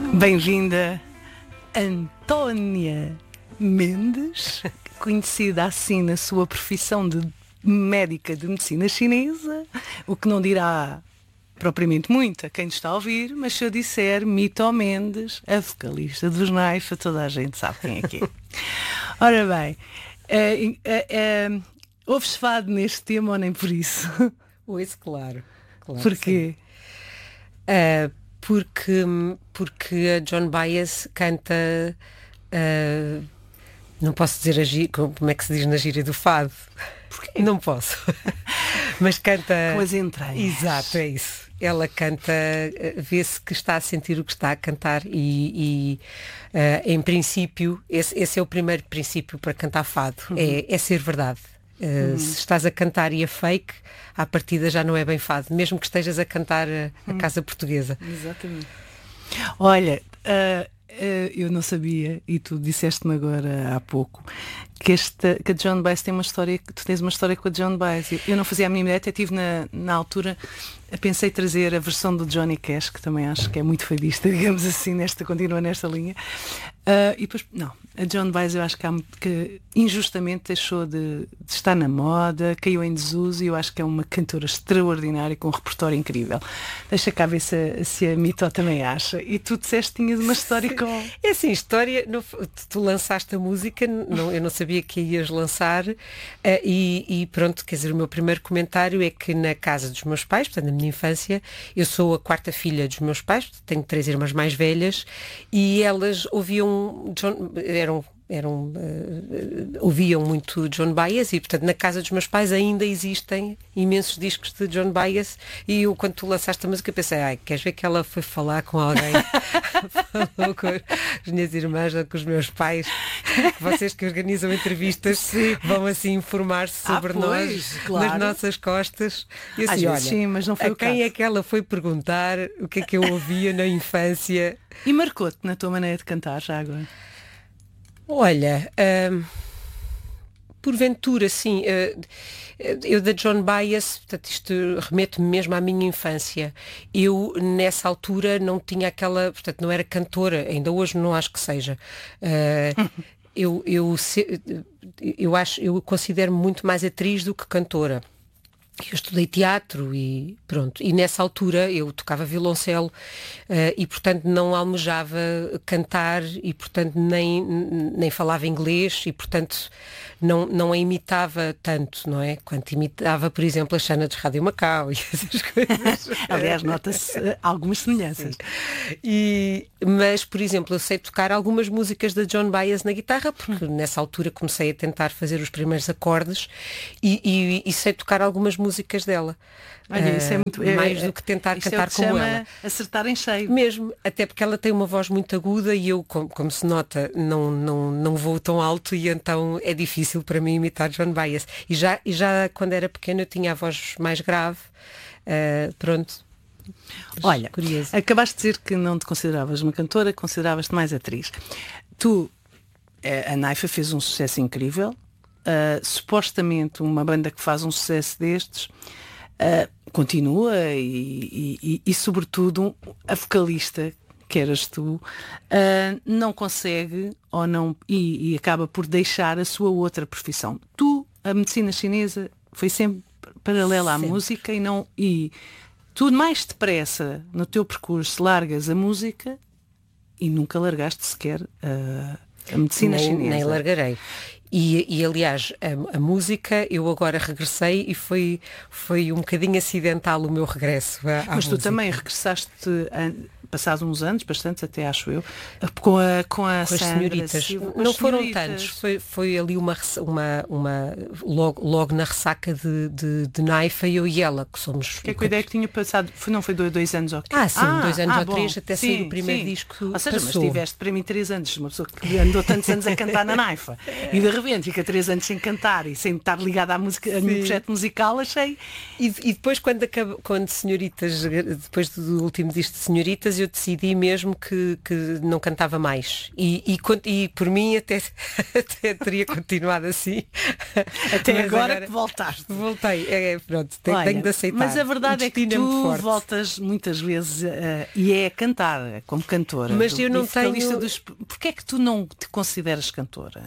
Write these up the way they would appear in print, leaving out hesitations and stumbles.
Bem-vinda, Antónia Mendes, conhecida assim na sua profissão de médica de medicina chinesa, o que não dirá propriamente muito a quem nos está a ouvir, mas se eu disser Mito Mendes, a vocalista dos Naifa, toda a gente sabe quem é que é. Ora bem, ouve-se fado neste tema ou nem por isso? Ouço, claro. Porquê? Porque a Joan Baez canta, não posso dizer como é que se diz na gíria do fado. Porquê? Não posso. Mas canta... Com as entranhas. Exato, é isso. Ela canta, vê-se que está a sentir o que está a cantar e em princípio, esse é o primeiro princípio para cantar fado, é ser verdade. Se estás a cantar e é fake, à partida já não é bem fado, mesmo que estejas a cantar a Casa Portuguesa. Exatamente. Olha, eu não sabia, e tu disseste-me agora há pouco, que a Joan Baez tem uma história, que tu tens uma história com a Joan Baez. Eu não fazia a minha ideia, até tive na altura, pensei trazer a versão do Johnny Cash, que também acho que é muito fadista, digamos assim, continua nesta linha. E depois, não, a Joan Baez eu acho que injustamente deixou de estar na moda, caiu em desuso, e eu acho que é uma cantora extraordinária, com um repertório incrível. Deixa cá ver se a Mito também acha. E tu disseste que tinhas uma história com... É assim, história, tu lançaste a música, eu não sabia que ias lançar, e pronto, quer dizer, o meu primeiro comentário é que na casa dos meus pais, portanto na minha infância, eu sou a quarta filha dos meus pais, tenho 3 irmãs mais velhas, e elas ouviam ouviam muito Joan Baez, e portanto na casa dos meus pais ainda existem imensos discos de Joan Baez, e eu, quando tu lançaste a música, pensei, queres ver que ela foi falar com alguém? Falou com as minhas irmãs ou com os meus pais, vocês que organizam entrevistas vão assim informar-se sobre nós, claro, nas nossas costas, e assim, olha, sim, mas não foi a quem é que ela foi perguntar o que é que eu ouvia na infância? E marcou-te na tua maneira de cantar já agora? Olha, porventura, sim, eu da Joan Baez, portanto, isto remete-me mesmo à minha infância. Eu, nessa altura, não tinha aquela, portanto, não era cantora, ainda hoje não acho que seja. Eu considero-me muito mais atriz do que cantora. Eu estudei teatro e pronto, e nessa altura eu tocava violoncelo e portanto não almejava cantar e portanto nem falava inglês e portanto não a imitava tanto, não é? Quanto imitava, por exemplo, a Xana de Rádio Macau e essas coisas. Aliás, nota-se algumas semelhanças. Mas, por exemplo, eu sei tocar algumas músicas da Joan Baez na guitarra, porque nessa altura comecei a tentar fazer os primeiros acordes e sei tocar algumas músicas dela. Olha, isso é muito, mais do que tentar cantar como ela. Acertar em cheio. Mesmo, até porque ela tem uma voz muito aguda e eu, como se nota, não vou tão alto, e então é difícil para mim imitar Joan Baez. E já quando era pequena eu tinha a voz mais grave. Pronto. Olha, curioso. Acabaste de dizer que não te consideravas uma cantora, consideravas-te mais atriz. Tu, a Naifa fez um sucesso incrível. Supostamente uma banda que faz um sucesso destes continua e sobretudo a vocalista que eras tu não consegue ou não e acaba por deixar a sua outra profissão. Tu, a medicina chinesa foi sempre paralela à música e tu mais depressa no teu percurso largas a música e nunca largaste sequer a medicina chinesa. Nem largarei. E aliás, a música, eu agora regressei e foi um bocadinho acidental o meu regresso à Mas tu música. também regressaste passados uns anos, bastantes até, acho eu, com as senhoritas. Não foram tantos, foi ali logo na ressaca de Naifa, eu e ela, que somos... Que é que a ideia que tinha passado, não foi 2 anos ou quê? Sim, 2 anos ou 3, até sair o primeiro disco. Ou seja, passou. Mas tiveste para mim 3 anos, uma pessoa que andou tantos anos a cantar na Naifa, e de repente fica 3 anos sem cantar e sem estar ligada à música, a nenhum projeto musical, achei... E depois quando Senhoritas, depois do último disco de Senhoritas, eu decidi mesmo que não cantava mais. E por mim até teria continuado assim. Até agora que voltaste. Voltei. Pronto, tenho de aceitar. Mas a verdade é que tu voltas muitas vezes e é a cantar, como cantora. Mas eu não tenho... Porquê é que tu não te consideras cantora?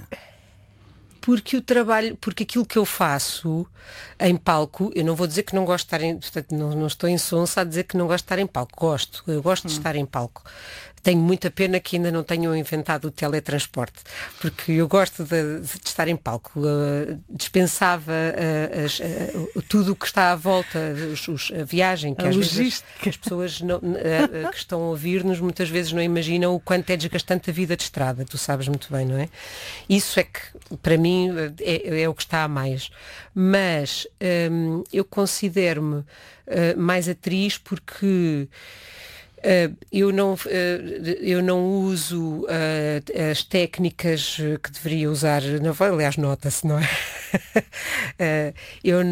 Porque aquilo que eu faço em palco, eu não vou dizer que não gosto de estar portanto, não estou insonsa a dizer que não gosto de estar em palco. Eu gosto de estar em palco. Tenho muita pena que ainda não tenham inventado o teletransporte, porque eu gosto de estar em palco. Dispensava tudo o que está à volta, a viagem, que às vezes as pessoas que estão a ouvir-nos muitas vezes não imaginam o quanto é desgastante a vida de estrada. Tu sabes muito bem, não é? Isso é que, para mim, é o que está a mais. Mas eu considero-me mais atriz porque... eu não uso as técnicas que deveria usar, aliás, nota-se, não é? Eu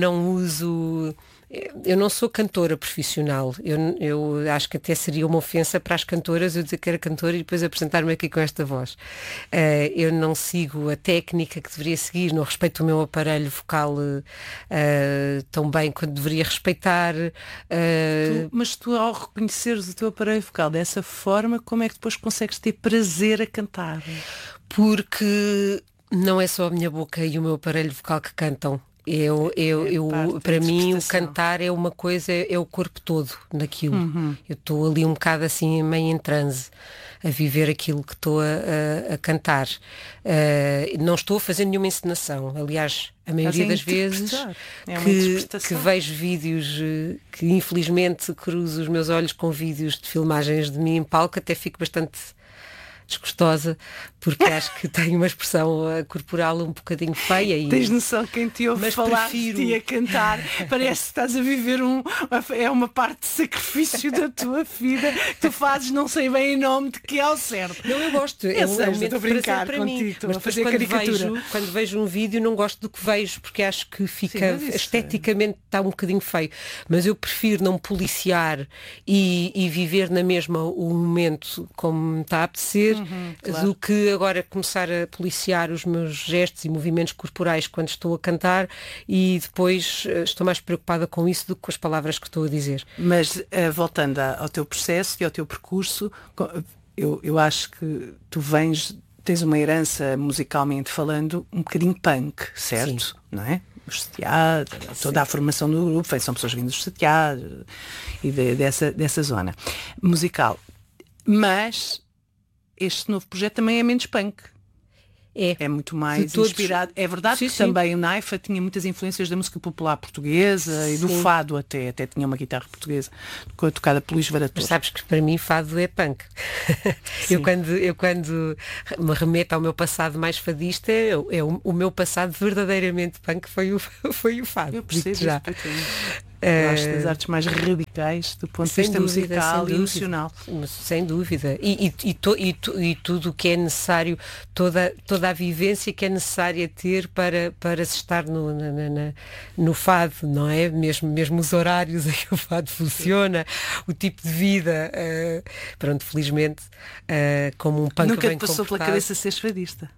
não sou cantora profissional. Eu acho que até seria uma ofensa para as cantoras eu dizer que era cantora e depois apresentar-me aqui com esta voz. Eu não sigo a técnica que deveria seguir, não respeito o meu aparelho vocal tão bem quanto deveria respeitar. Mas tu, ao reconheceres o teu aparelho vocal dessa forma, como é que depois consegues ter prazer a cantar? Porque não é só a minha boca e o meu aparelho vocal que cantam. Para mim o cantar é uma coisa, é o corpo todo naquilo. Eu estou ali um bocado assim meio em transe a viver aquilo que estou a cantar. Não estou a fazer nenhuma encenação. Aliás, a maioria das vezes que vejo vídeos que infelizmente cruzo os meus olhos com vídeos de filmagens de mim em palco, até fico bastante desgostosa, porque acho que tenho uma expressão corporal um bocadinho feia. Tens noção que quem te ouve falar de ti a cantar parece que estás a viver é uma parte de sacrifício da tua vida que tu fazes, não sei bem em nome de que é ao certo. Não, eu gosto. Estou a brincar contigo, estou a fazer caricatura. Quando vejo um vídeo não gosto do que vejo, porque acho que fica esteticamente está um bocadinho feio, mas eu prefiro não policiar e viver na mesma o momento como me está a apetecer, claro, do que agora começar a policiar os meus gestos e movimentos corporais quando estou a cantar e depois estou mais preocupada com isso do que com as palavras que estou a dizer. Mas voltando ao teu processo e ao teu percurso, eu acho que tu tens uma herança musicalmente falando um bocadinho punk, certo? Sim. Não é? Os Setiá, toda a formação do grupo, são pessoas vindas do Setiá e dessa zona musical. Mas este novo projeto também é menos punk. É muito mais inspirado. É verdade que também o Naifa tinha muitas influências da música popular portuguesa e do fado até tinha uma guitarra portuguesa tocada por Luís Varator. Mas sabes que para mim fado é punk. Eu quando me remeto ao meu passado mais fadista, o meu passado verdadeiramente punk foi o fado. Eu percebo já. Eu acho das artes mais radicais do ponto de vista musical e emocional. Sem dúvida. E tudo o que é necessário, toda a vivência que é necessária ter para se estar no fado, não é? Mesmo os horários em que o fado funciona, o tipo de vida. Pronto, felizmente, como um punk nunca bem te passou pela cabeça seres fadista?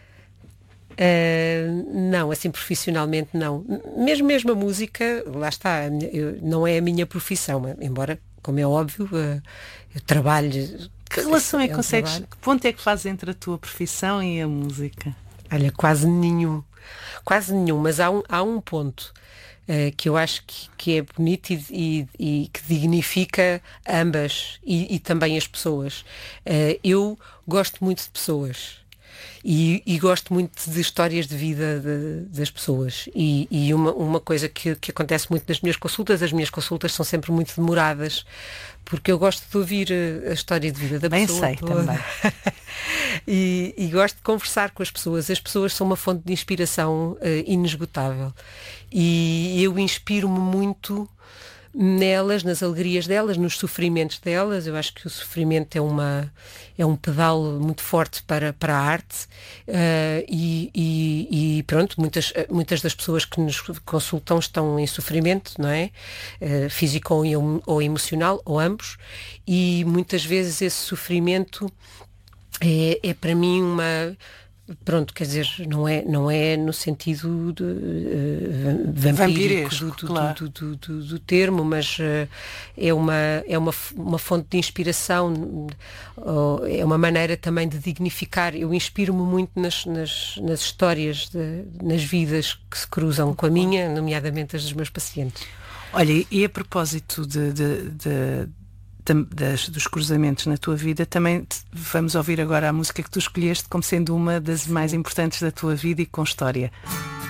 Não, assim profissionalmente não. Mesmo a música, lá está, não é a minha profissão, embora, como é óbvio, eu trabalho. Que relação é que consegues? Que ponto é que fazes entre a tua profissão e a música? Olha, quase nenhum, mas há um ponto que eu acho que é bonito e que dignifica ambas e também as pessoas. Eu gosto muito de pessoas. E gosto muito de histórias de vida das pessoas e uma coisa que acontece muito nas minhas consultas, as minhas consultas são sempre muito demoradas porque eu gosto de ouvir a história de vida da pessoa. Bem sei também. E gosto de conversar com as pessoas são uma fonte de inspiração inesgotável e eu inspiro-me muito nelas, nas alegrias delas, nos sofrimentos delas. Eu acho que o sofrimento é um pedal muito forte para a arte, e pronto, muitas das pessoas que nos consultam estão em sofrimento, não é? Físico ou emocional, ou ambos, e muitas vezes esse sofrimento é para mim pronto, quer dizer, não é no sentido de vampírico do termo, mas é uma fonte de inspiração, é uma maneira também de dignificar. Eu inspiro-me muito nas histórias, nas vidas que se cruzam com a minha, nomeadamente as dos meus pacientes. Olha, e a propósito dos cruzamentos na tua vida, também vamos ouvir agora a música que tu escolheste como sendo uma das mais importantes da tua vida e com história.